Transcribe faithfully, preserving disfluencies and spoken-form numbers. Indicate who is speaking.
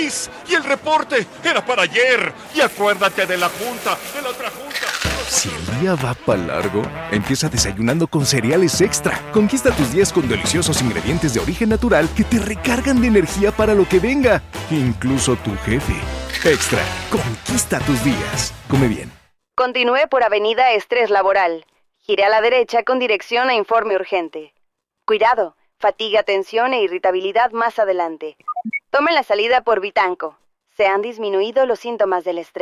Speaker 1: país. Y el reporte era para ayer. Y acuérdate de la junta, de la otra junta.
Speaker 2: Si el día va para largo, empieza desayunando con cereales extra. Conquista tus días con deliciosos ingredientes de origen natural que te recargan de energía para lo que venga. Incluso tu jefe. Extra, conquista tus días. Come bien.
Speaker 3: Continúe por Avenida Estrés Laboral. Gire a la derecha con dirección a informe urgente. Cuidado, fatiga, tensión e irritabilidad más adelante. Tome la salida por Vitanco. Se han disminuido los síntomas del estrés.